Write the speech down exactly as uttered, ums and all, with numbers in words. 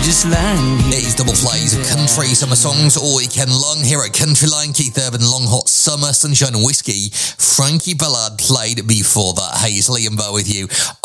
just lying here. It is double plays of country summer songs all weekend long here at Country Line. Keith Urban, Long Hot Summer, Sunshine and Whiskey. Frankie Ballard played before that. Hey, it's Liam Burr with you